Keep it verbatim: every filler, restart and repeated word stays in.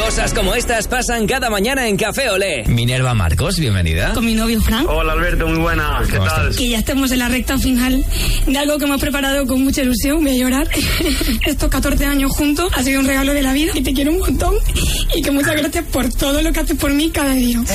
Cosas como estas pasan cada mañana en Café Olé. Minerva Marcos, bienvenida. Con mi novio Frank. Hola Alberto, muy buena. ¿Qué tal? Que ya estamos en la recta final de algo que hemos preparado con mucha ilusión. Voy a llorar. Estos catorce años juntos ha sido un regalo de la vida y te quiero un montón. Y que muchas gracias por todo lo que haces por mí cada día.